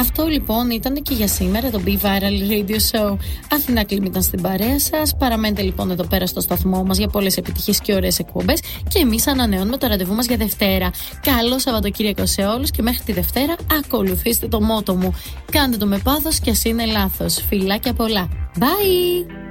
Αυτό λοιπόν ήταν και για σήμερα το Be Viral Radio Show. Αθηνά Κλίμ ήταν στην παρέα σας. Παραμένετε λοιπόν εδώ πέρα στο σταθμό μας για πολλές επιτυχίες και ωραίες εκπομπές. Και εμείς ανανεώνουμε το ραντεβού μας για Δευτέρα. Καλό Σαββατοκύριακο σε όλους και μέχρι τη Δευτέρα ακολουθήστε το μότο μου. Κάντε το με πάθος και ας είναι λάθος. Φιλάκια πολλά. Bye!